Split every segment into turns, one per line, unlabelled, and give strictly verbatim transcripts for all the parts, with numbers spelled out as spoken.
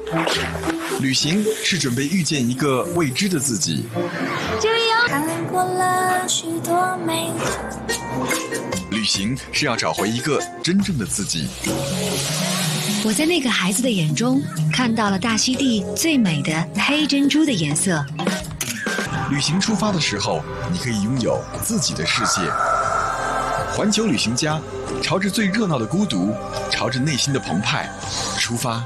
旅行是准备遇见一个未知的自己，
看过了许多美
旅行是要找回一个真正的自己。
我在那个孩子的眼中看到了大溪地最美的黑珍珠的颜色。
旅行出发的时候，你可以拥有自己的世界。环球旅行家，朝着最热闹的孤独，朝着内心的澎湃出发。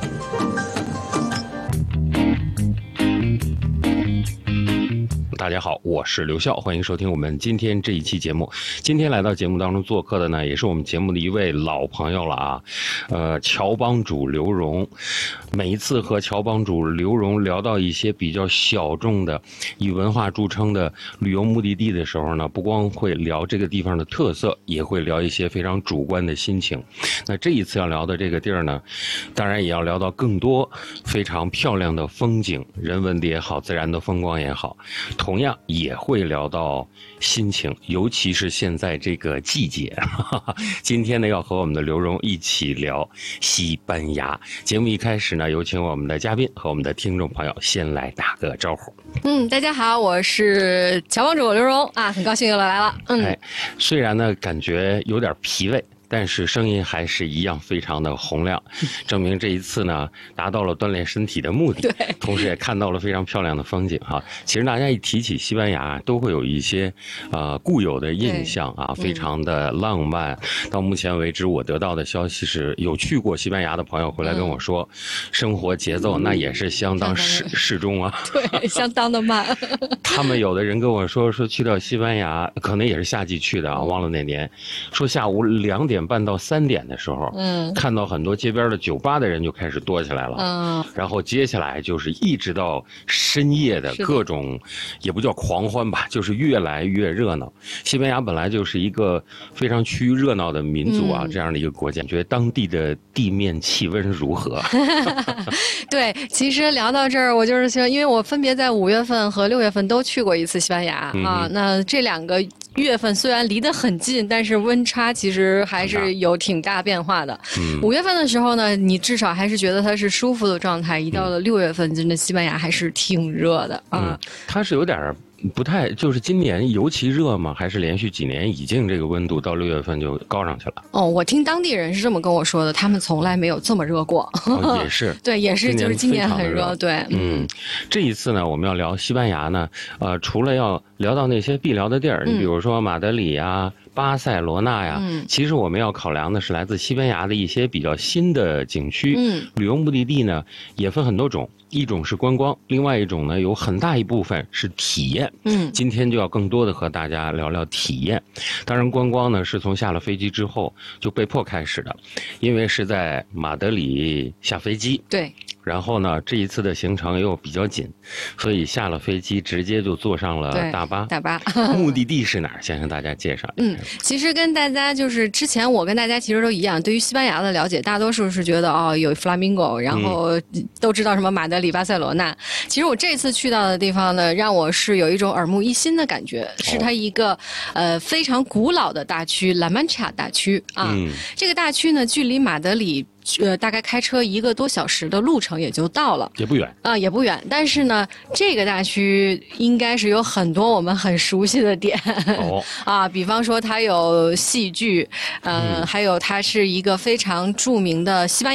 大家好，我是刘笑，欢迎收听我们今天这一期节目。今天来到节目当中做客的呢，也是我们节目的一位老朋友了啊，呃，乔帮主刘荣。每一次和乔帮主刘荣聊到一些比较小众的、以文化著称的旅游目的地的时候呢，不光会聊这个地方的特色，也会聊一些非常主观的心情。那这一次要聊的这个地儿呢，当然也要聊到更多非常漂亮的风景，人文的也好，自然的风光也好。同样也会聊到心情，尤其是现在这个季节。今天呢，要和我们的刘荣一起聊西班牙。节目一开始呢，有请我们的嘉宾和我们的听众朋友先来打个招呼。
嗯，大家好，我是乔帮主刘荣啊，很高兴又来了。嗯，
哎，虽然呢感觉有点疲惫，但是声音还是一样非常的洪亮，证明这一次呢达到了锻炼身体的目的，
对，
同时也看到了非常漂亮的风景哈。其实大家一提起西班牙，都会有一些呃固有的印象啊，非常的浪漫。嗯、到目前为止，我得到的消息是，有去过西班牙的朋友回来跟我说，嗯、生活节奏那也是相当适适中啊，
对，相当的慢。
他们有的人跟我说，说去到西班牙，可能也是夏季去的啊，忘了哪年，说下午两点半到三点的时候，嗯，看到很多街边的酒吧的人就开始多起来了，嗯，然后接下来就是一直到深夜的各种，也不叫狂欢吧，就是越来越热闹。西班牙本来就是一个非常趋于热闹的民族啊，嗯、这样的一个国家，觉得当地的地面气温如何？
对，其实聊到这儿，我就是说，因为我分别在五月份和六月份都去过一次西班牙、嗯、啊，那这两个月份虽然离得很近，但是温差其实还是有挺大变化的。五、嗯、月份的时候呢，你至少还是觉得它是舒服的状态，一到了六月份，真的西班牙还是挺热的啊、
嗯。它是有点不太，就是今年尤其热吗？还是连续几年已经这个温度到六月份就高上去了？
哦，我听当地人是这么跟我说的，他们从来没有这么热过。
哦、也是，
对，也是，就是今年很热。对，
嗯，这一次呢，我们要聊西班牙呢，呃，除了要聊到那些必聊的地儿，你比如说马德里啊、巴塞罗那呀，嗯，其实我们要考量的是来自西班牙的一些比较新的景区。嗯，旅游目的地呢也分很多种。一种是观光，另外一种呢有很大一部分是体验。嗯，今天就要更多的和大家聊聊体验。当然，观光呢是从下了飞机之后就被迫开始的，因为是在马德里下飞机。
对。
然后呢，这一次的行程又比较紧，所以下了飞机直接就坐上了大巴。
大巴，
目的地是哪儿？先向大家介绍一下。
嗯，其实跟大家就是之前我跟大家其实都一样，对于西班牙的了解，大多数是觉得哦有 Flamingo， 然后都知道什么马德里、巴塞罗那。其实我这次去到的地方呢，让我是有一种耳目一新的感觉，是它一个、哦、呃非常古老的大区——拉曼查大区啊。嗯、这个大区呢，距离马德里。呃，大概开车一个多小时的路程也就到了，
也不远
啊、呃，也不远。但是呢，这个大区应该是有很多我们很熟悉的点，哦啊，比方说它有戏剧，呃，嗯、还有它是一个非常著名的西班牙。